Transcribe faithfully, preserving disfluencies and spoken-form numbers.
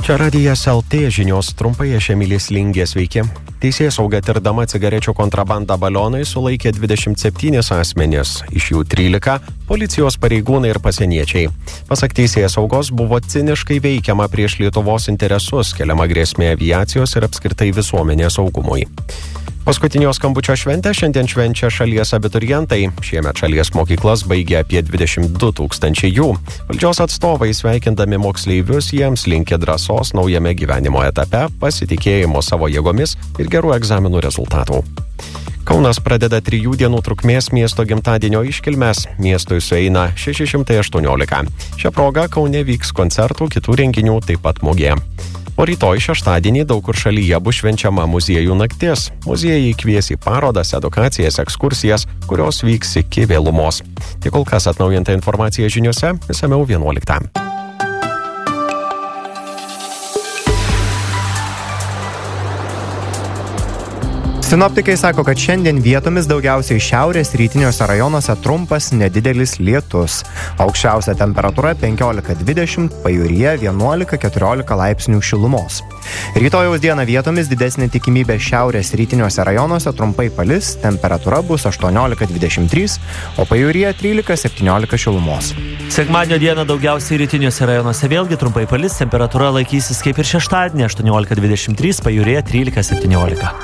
Čia radijas L T žinios, trumpai aš Emilis Lingė, sveiki. Teisėsauga tirdama cigarečių kontrabandą balionai sulaikė dvidešimt septynis asmenis, iš jų trylika policijos pareigūnai ir pasieniečiai. Pasak teisėsaugos buvo ciniškai veikiama prieš Lietuvos interesus, keliama grėsmė aviacijos ir apskritai visuomenės saugumui. Paskutinio skambučio šventę šiandien švenčia šalies abiturientai. Šiemet šalies mokyklas baigė apie dvidešimt du tūkstančiai jų. Valdžios atstovai sveikindami moksleivius jiems linkė drąsos naujame gyvenimo etape, pasitikėjimo savo jėgomis ir gerų egzaminų rezultatų. Kaunas pradeda trijų dienų trukmės miesto gimtadienio iškilmes. Miestui sueina šeši šimtai aštuoniolika. Šią progą Kaune vyks koncertų, kitų renginių, taip pat mugė. O rytoj šeštadienį daug kur šalyje bus švenčiama muziejų naktis. Muziejai kvies į parodas, edukacijas, ekskursijas, kurios vyks iki vėlumos. Tik kol kas atnaujinta informacija žiniose, išsamiau vienuoliktą. Sinoptikai sako, kad šiandien vietomis daugiausiai šiaurės rytiniuose rajonuose trumpas nedidelis lietus. Aukščiausia temperatūra penkiolika dvidešimt, pajūryje vienuolika keturiolika laipsnių šilumos. Rytojaus dieną vietomis didesnė tikimybė šiaurės rytiniuose rajonuose trumpai palis, temperatūra bus aštuoniolika dvidešimt trys, o pajūryje trylika septyniolika šilumos. Sekmadienio dieną daugiausiai rytiniuose rajonuose vėlgi trumpai palis, temperatūra laikysis kaip ir šeštadienį aštuoniolika dvidešimt trys, pajūryje trylika septyniolika.